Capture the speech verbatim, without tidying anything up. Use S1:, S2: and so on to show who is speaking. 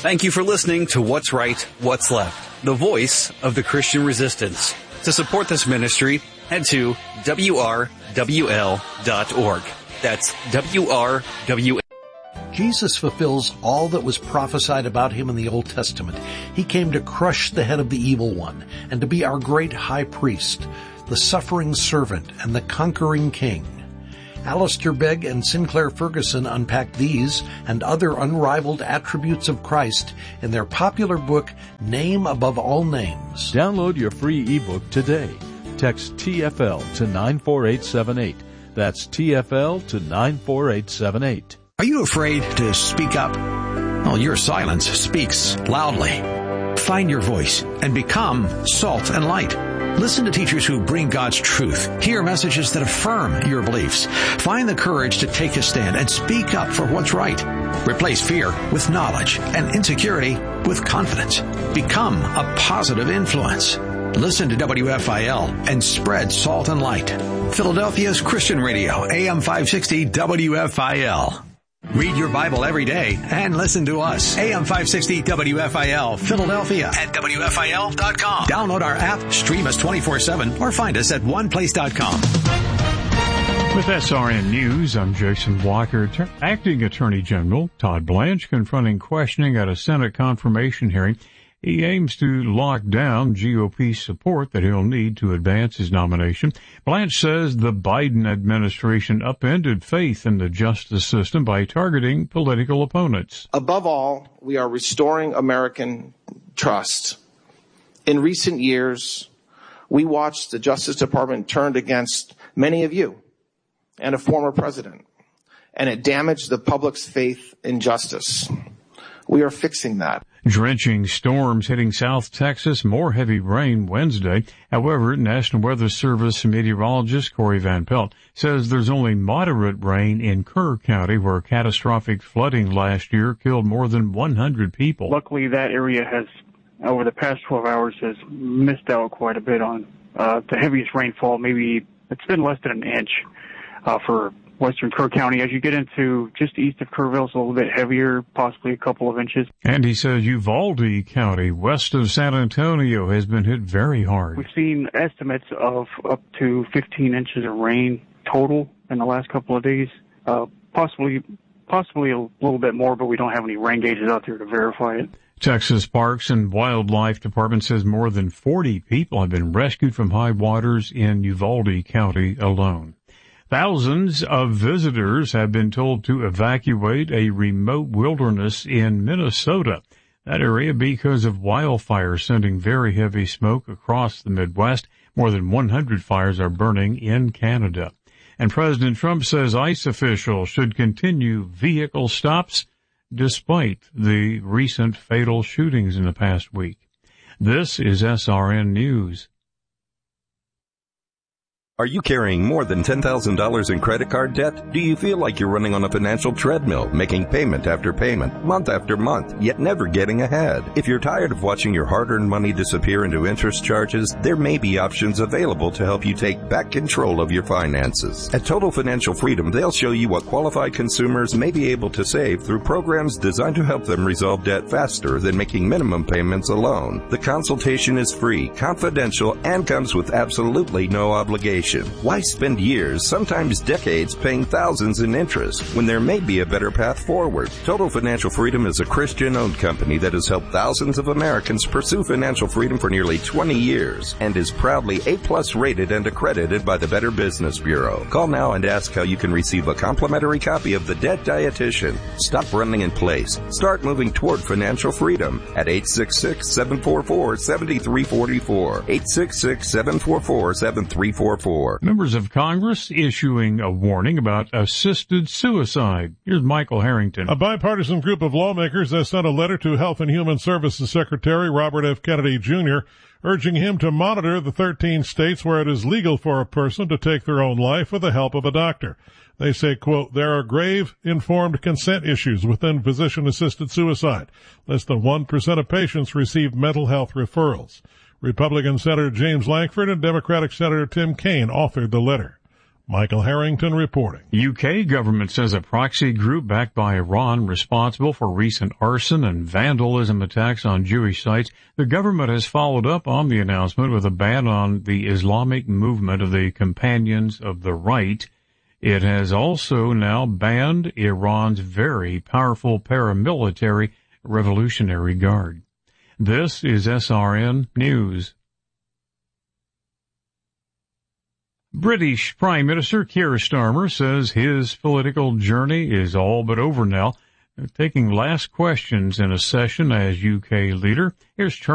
S1: Thank you for listening to What's Right, What's Left, the voice of the Christian resistance. To support this ministry, head to W R W L dot org. That's W R W L.
S2: Jesus fulfills all that was prophesied about him in the Old Testament. He came to crush the head of the evil one and to be our great high priest, the suffering servant and the conquering king. Alistair Begg and Sinclair Ferguson unpack these and other unrivaled attributes of Christ in their popular book, Name Above All Names.
S3: Download your free ebook today. Text T F L to nine four eight seven eight. That's T F L to nine four eight seven eight.
S4: Are you afraid to speak up? Well, your silence speaks loudly. Find your voice and become salt and light. Listen to teachers who bring God's truth. Hear messages that affirm your beliefs. Find the courage to take a stand and speak up for what's right. Replace fear with knowledge and insecurity with confidence. Become a positive influence. Listen to W F I L and spread salt and light. Philadelphia's Christian Radio, A M five sixty W F I L. Read your Bible every day and listen to us. A M five sixty W F I L, Philadelphia at W F I L dot com. Download our app, stream us twenty-four seven, or find us at one place dot com.
S5: With S R N News, I'm Jason Walker. Acting Attorney General Todd Blanche confronting questioning at a Senate confirmation hearing. He aims to lock down G O P support that he'll need to advance his nomination. Blanche says the Biden administration upended faith in the justice system by targeting political opponents.
S6: Above all, we are restoring American trust. In recent years, we watched the Justice Department turned against many of you and a former president, and it damaged the public's faith in justice. We are fixing that.
S5: Drenching storms hitting South Texas, more heavy rain Wednesday. However, National Weather Service meteorologist Corey Van Pelt says there's only moderate rain in Kerr County, where catastrophic flooding last year killed more than one hundred people.
S7: Luckily, that area has, over the past twelve hours, has missed out quite a bit on uh, the heaviest rainfall. Maybe it's been less than an inch uh, for western Kerr County. As you get into just east of Kerrville, it's a little bit heavier, possibly a couple of inches.
S5: And he says Uvalde County, west of San Antonio, has been hit very hard.
S7: We've seen estimates of up to fifteen inches of rain total in the last couple of days, uh, possibly possibly a little bit more, but we don't have any rain gauges out there to verify it.
S5: Texas Parks and Wildlife Department says more than forty people have been rescued from high waters in Uvalde County alone. Thousands of visitors have been told to evacuate a remote wilderness in Minnesota. That area because of wildfires sending very heavy smoke across the Midwest. More than one hundred fires are burning in Canada. And President Trump says ICE officials should continue vehicle stops despite the recent fatal shootings in the past week. This is S R N News.
S8: Are you carrying more than ten thousand dollars in credit card debt? Do you feel like you're running on a financial treadmill, making payment after payment, month after month, yet never getting ahead? If you're tired of watching your hard-earned money disappear into interest charges, there may be options available to help you take back control of your finances. At Total Financial Freedom, they'll show you what qualified consumers may be able to save through programs designed to help them resolve debt faster than making minimum payments alone. The consultation is free, confidential, and comes with absolutely no obligation. Why spend years, sometimes decades, paying thousands in interest when there may be a better path forward? Total Financial Freedom is a Christian-owned company that has helped thousands of Americans pursue financial freedom for nearly twenty years and is proudly A-plus rated and accredited by the Better Business Bureau. Call now and ask how you can receive a complimentary copy of The Debt Dietitian. Stop running in place. Start moving toward financial freedom at eight six six, seven four four, seven three four four, eight six six, seven four four, seven three four four.
S5: Members of Congress issuing a warning about assisted suicide. Here's Michael Harrington.
S9: A bipartisan group of lawmakers has sent a letter to Health and Human Services Secretary Robert F. Kennedy Junior urging him to monitor the thirteen states where it is legal for a person to take their own life with the help of a doctor. They say, quote, there are grave informed consent issues within physician-assisted suicide. Less than one percent of patients receive mental health referrals. Republican Senator James Lankford and Democratic Senator Tim Kaine authored the letter. Michael Harrington reporting.
S5: U K government says a proxy group backed by Iran responsible for recent arson and vandalism attacks on Jewish sites. The government has followed up on the announcement with a ban on the Islamic movement of the Companions of the Right. It has also now banned Iran's very powerful paramilitary Revolutionary Guard. This is S R N News. British Prime Minister Keir Starmer says his political journey is all but over now. Taking last questions in a session as U K leader, here's Charles